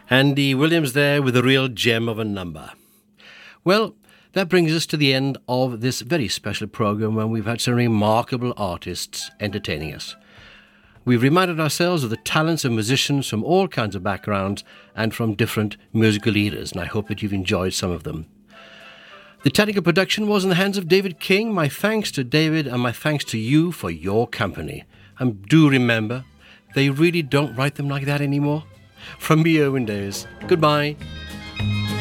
Andy Williams there with a real gem of a number. Well, that brings us to the end of this very special program when we've had some remarkable artists entertaining us. We've reminded ourselves of the talents of musicians from all kinds of backgrounds and from different musical eras, and I hope that you've enjoyed some of them. The technical production was in the hands of David King. My thanks to David and my thanks to you for your company. And do remember, they really don't write them like that anymore. From me, Owen Davis, goodbye.